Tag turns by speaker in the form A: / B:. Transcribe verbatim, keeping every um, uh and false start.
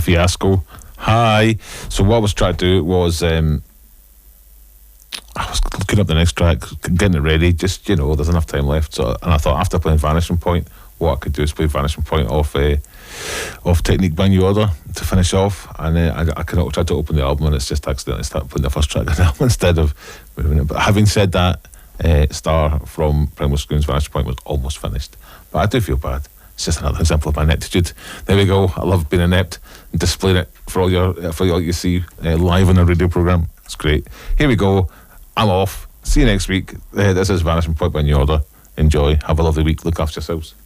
A: fiasco. Hi. So what I was trying to do was, um, I was looking up the next track, getting it ready, just, you know, there's enough time left. So, and I thought after playing Vanishing Point, what I could do is play Vanishing Point off uh, off Technique by New Order to finish off. And uh, I, I kind of tried to open the album and it's just accidentally started playing the first track of the album instead of moving it. But having said that, uh, Star from Primal Scream's Vanishing Point was almost finished. But I do feel bad. It's just another example of my ineptitude. There we go. I love being inept and displaying it for all your for all you see uh, live on a radio programme. It's great. Here we go. I'm off. See you next week. Uh, this is Vanishing Point by New Order. Enjoy. Have a lovely week. Look after yourselves.